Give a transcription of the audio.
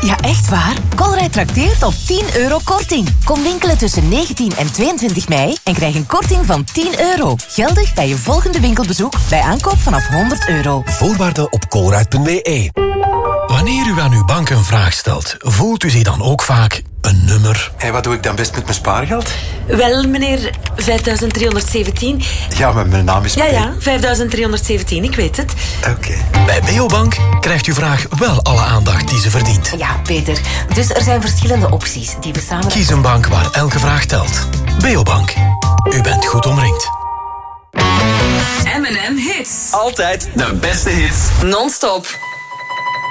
Ja, echt waar? Colruyt trakteert op 10 euro korting. Kom winkelen tussen 19 en 22 mei en krijg een korting van 10 euro. Geldig bij je volgende winkelbezoek bij aankoop vanaf 100 euro. Voorwaarden op colruyt.be. Wanneer u aan uw bank een vraag stelt, voelt u zich dan ook vaak een nummer? En wat doe ik dan best met mijn spaargeld? Wel, meneer, 5317. Ja, maar mijn naam is... Ja, 5317, ik weet het. Oké. Bij Beobank krijgt uw vraag wel alle aandacht die ze verdient. Ja, Peter. Dus er zijn verschillende opties die we samen... Kies een bank waar elke vraag telt. Beobank. U bent goed omringd. M&M Hits. Altijd de beste hits. Non-stop.